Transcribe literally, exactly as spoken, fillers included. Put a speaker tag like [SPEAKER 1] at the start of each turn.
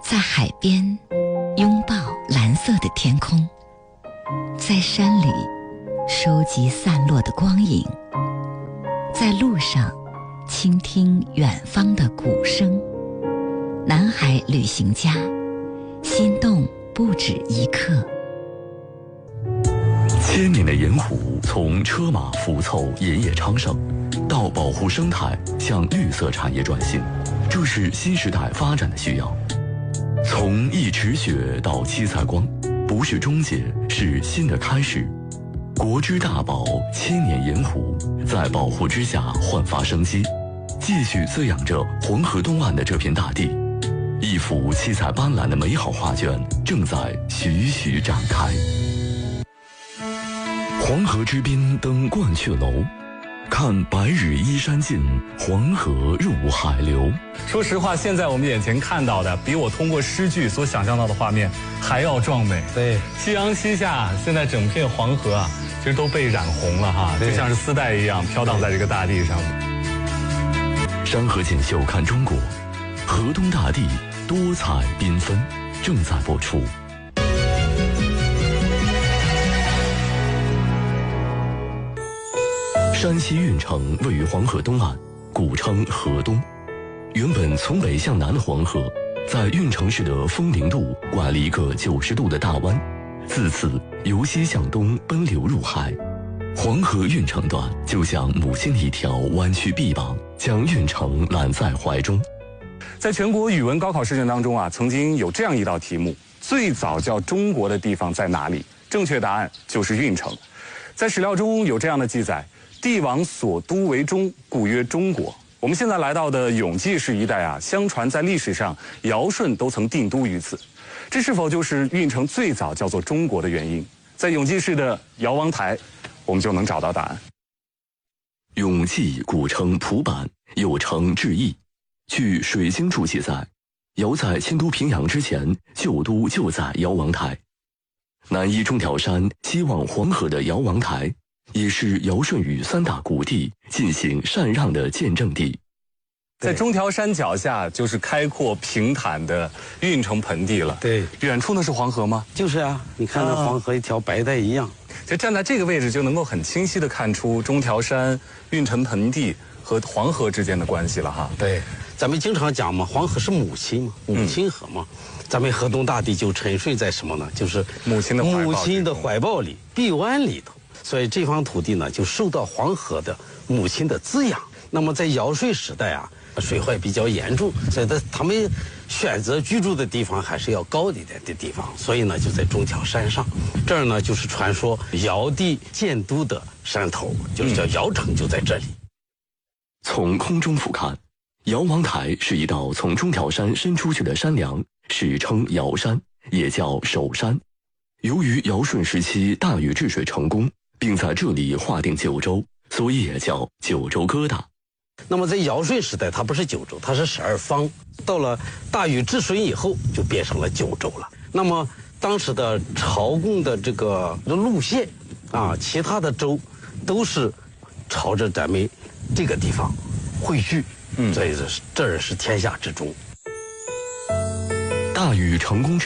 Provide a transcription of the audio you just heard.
[SPEAKER 1] 在海边拥抱蓝色的天空，在山里收集散落的光影，在路上倾听远方的鼓声。南海旅行家，心动不止一刻。
[SPEAKER 2] 千年的盐湖，从车马浮凑、盐业昌盛，到保护生态、向绿色产业转型，这是新时代发展的需要。从一池雪到七彩光，不是终结，是新的开始。国之大宝，千年盐湖，在保护之下焕发生机，继续滋养着黄河东岸的这片大地。一幅七彩斑斓的美好画卷正在徐徐展开。黄河之滨登鹳雀楼，看白日依山尽，黄河入海流。
[SPEAKER 3] 说实话，现在我们眼前看到的，比我通过诗句所想象到的画面还要壮美。
[SPEAKER 4] 对，
[SPEAKER 3] 夕阳西下，现在整片黄河啊，其实都被染红了哈，就像是丝带一样飘荡在这个大地上。
[SPEAKER 2] 山河锦绣看中国，河东大地多彩缤纷，正在播出。山西运城位于黄河东岸，古称河东。原本从北向南的黄河，在运城市的风陵渡拐了一个九十度的大弯，自此由西向东奔流入海。黄河运城段就像母亲的一条弯曲臂膀，将运城揽在怀中。
[SPEAKER 3] 在全国语文高考试卷当中啊，曾经有这样一道题目：最早叫中国的地方在哪里？正确答案就是运城。在史料中有这样的记载：帝王所都为中，故曰中国。我们现在来到的永济市一带啊，相传在历史上尧舜都曾定都于此，这是否就是运城最早叫做中国的原因？在永济市的尧王台，我们就能找到答案。
[SPEAKER 2] 永济古称蒲坂，又称至邑。据《水经注》记载，尧在迁都平阳之前，旧都就在尧王台。南依中条山，西望黄河的尧王台，也是尧舜禹三大古地进行禅让的见证地。
[SPEAKER 3] 在中条山脚下，就是开阔平坦的运城盆地了。
[SPEAKER 4] 对，
[SPEAKER 3] 远处那是黄河吗？
[SPEAKER 4] 就是啊，你看那黄河一条白带一样。
[SPEAKER 3] 其实站在这个位置，就能够很清晰地看出中条山、运城盆地和黄河之间的关系了哈。
[SPEAKER 4] 对，咱们经常讲嘛，黄河是母亲嘛，母亲河嘛。嗯，咱们河东大地就沉睡在什么呢？就是
[SPEAKER 3] 母亲的怀抱
[SPEAKER 4] 母亲的怀抱里，臂弯里头。所以这方土地呢，就受到黄河的母亲的滋养。那么在尧舜时代啊，水患比较严重，所以他他们选择居住的地方还是要高一点的地方，所以呢就在中条山上。这儿呢就是传说尧帝建都的山头，就是叫尧城，就在这里。
[SPEAKER 2] 从空中俯瞰，尧王台是一道从中条山伸出去的山梁，史称尧山，也叫首山。由于尧舜时期大禹治水成功，并在这里划定九州，所以也叫九州疙瘩。
[SPEAKER 4] 那么在尧舜时代，它不是九州，它是十二方。到了大禹治水以后，就变成了九州了。那么当时的朝贡的这个路线啊，其他的州都是朝着咱们这个地方汇聚，嗯，所以这是这儿是天下之中。
[SPEAKER 2] 大禹成功之